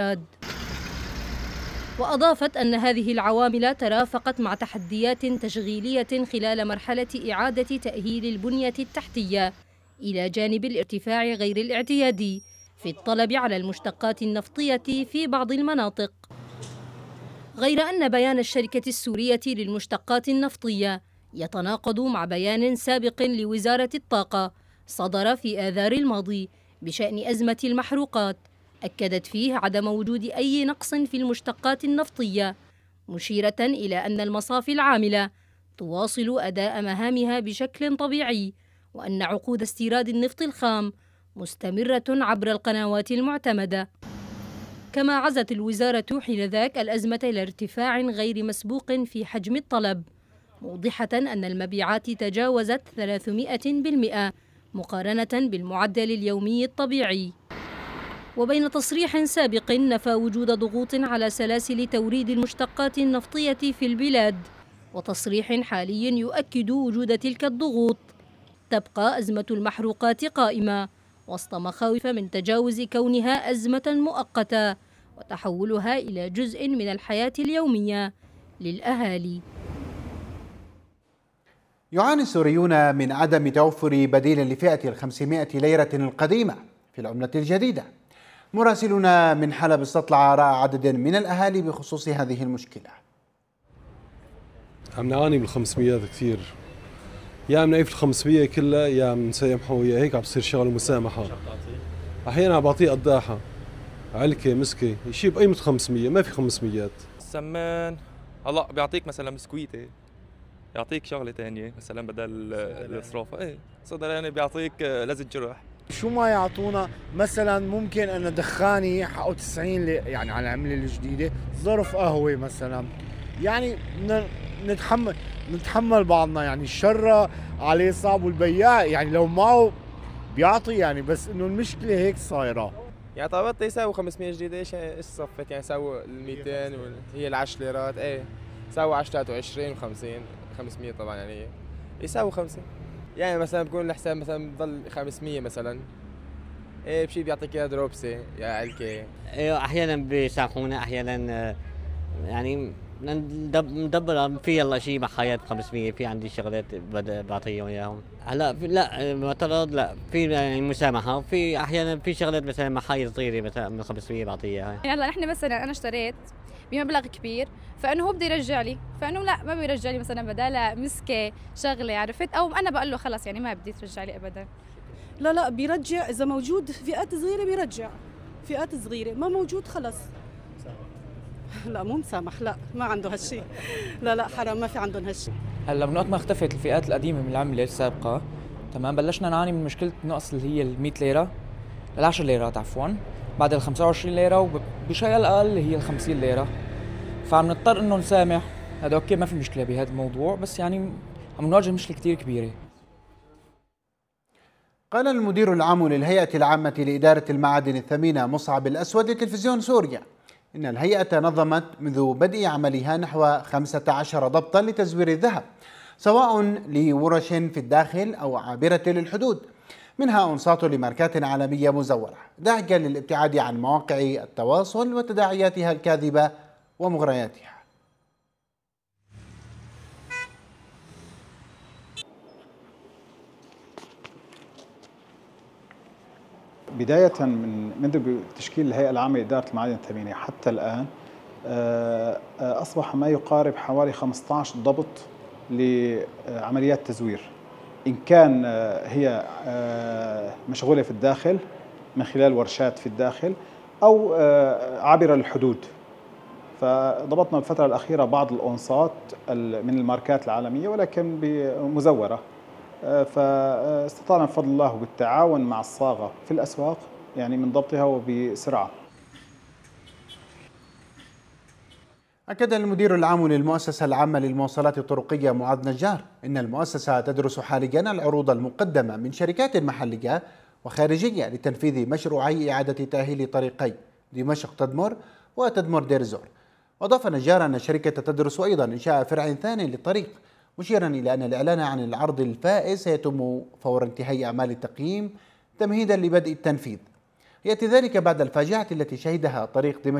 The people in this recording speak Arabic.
الإنشاد. وأضافت أن هذه العوامل ترافقت مع تحديات تشغيلية خلال مرحلة إعادة تأهيل البنية التحتية، إلى جانب الارتفاع غير الاعتيادي في الطلب على المشتقات النفطية في بعض المناطق. غير أن بيان الشركة السورية للمشتقات النفطية يتناقض مع بيان سابق لوزارة الطاقة صدر في آذار الماضي بشأن أزمة المحروقات، أكدت فيه عدم وجود أي نقص في المشتقات النفطية، مشيرة إلى أن المصافي العاملة تواصل أداء مهامها بشكل طبيعي، وأن عقود استيراد النفط الخام مستمرة عبر القنوات المعتمدة. كما عزت الوزارة حينذاك الأزمة إلى ارتفاع غير مسبوق في حجم الطلب، موضحة أن المبيعات تجاوزت 300% مقارنة بالمعدل اليومي الطبيعي. وبين تصريح سابق نفى وجود ضغوط على سلاسل توريد المشتقات النفطية في البلاد، وتصريح حالي يؤكد وجود تلك الضغوط، تبقى أزمة المحروقات قائمة وسط مخاوف من تجاوز كونها أزمة مؤقتة وتحولها إلى جزء من الحياة اليومية للأهالي. يعاني السوريون من عدم توفر بديل لفئة 500 ليرة القديمة في العملة الجديدة. مراسلنا من حلب استطلع آراء عدد من الأهالي بخصوص هذه المشكلة. عم نعاني بال500 كثير، يا عم نعيف ال500 كلها يا عم نسامحه، يا هيك عم بصير شغله مسامحة. أحيانا عم بعطيه قداحة علكة مسكة يشيل بقيمة 500، ما في 500. السمان هلا بيعطيك مثلا بسكويتة، يعطيك شغلة ثانية مثلا بدل الإصراف، ايه صدر يعني بيعطيك لزج جرح. شو ما يعطونا مثلا ممكن أن دخاني حقه 90 يعني على العملة الجديدة، ظرف قهوة مثلا، يعني نتحمل بعضنا، يعني الشر عليه صعب والبياع يعني لو معه بيعطي يعني، بس انه المشكله هيك صايره. يعني طلبت يساوي 500 جديده، ايش صفت يعني يساوي ال 200 هي ال 10 ليرات، ايه يساوي 10 23 و50 500 طبعا يعني يساوي 50. يعني مثلا بكون الحساب مثلا بضل 500 مثلا، ايه بشي بيعطيك اياها دروبسه يا علكه. ايوه احيانا بيسامحونا، احيانا يعني ندبر في يلا شيء محايات 500، في عندي شغلات بعطيهم اياهم. هلا لا معترض، لا في يعني مسامحه، في احيانا في شغلات مثلا محايا صغيره مثلا من 500 بعطيه اياها. هلا نحن مثلا انا اشتريت بمبلغ كبير، فانه هو بده يرجع لي، فانه لا ما بيرجع لي مثلا بدالها مسكه شغله، عرفت؟ او انا بقول له خلص يعني ما بدي ترجع لي ابدا. لا بيرجع، اذا موجود فئات صغيره بيرجع، فئات صغيره ما موجود خلص. لا مو مسامح، لا ما عنده هالشيء، لا حرام ما في عندهم هالشيء. هلا من وقت ما اختفت الفئات القديمه من العمله السابقه، تمام، بلشنا نعاني من مشكله نقص اللي هي ال 100 ليره، ال 10 ليرات عفوا، بعد ال 25 ليره وبشيء اقل اللي هي ال 50 ليره، فعم نضطر انه نسامح. هذا اوكي ما في مشكله بهذا الموضوع، بس يعني عم نواجه مشكله كثير كبيره. قال المدير العام للهيئة العامة لإدارة المعادن الثمينة مصعب الأسود لتلفزيون سوريا إن الهيئة نظمت منذ بدء عملها نحو 15 ضبطا لتزوير الذهب، سواء لورش في الداخل أو عابرة للحدود، منها أنصات لماركات عالمية مزورة، داعيا للابتعاد عن مواقع التواصل وتداعياتها الكاذبة ومغرياتها. بداية منذ تشكيل الهيئة العامة لإدارة المعادن الثمينة حتى الآن أصبح ما يقارب حوالي 15 ضبط لعمليات تزوير، إن كان هي مشغولة في الداخل من خلال ورشات في الداخل أو عابرة للحدود. فضبطنا الفترة الأخيرة بعض الأونصات من الماركات العالمية ولكن مزورة، فاستطعنا بفضل الله بالتعاون مع الصاغة في الأسواق يعني من ضبطها وبسرعة. أكد المدير العام للمؤسسة العامة للمواصلات الطرقية معاذ نجار إن المؤسسة تدرس حاليا العروض المقدمة من شركات محلية وخارجية لتنفيذ مشروعي إعادة تأهيل طريقي دمشق تدمر وتدمر دير الزور. وأضاف نجار أن الشركة تدرس أيضا إنشاء فرع ثاني للطريق، مشيرا إلى أن الإعلان عن العرض الفائز سيتم فور انتهاء أعمال التقييم تمهيدا لبدء التنفيذ. يأتي ذلك بعد الفاجعة التي شهدها طريق دمشق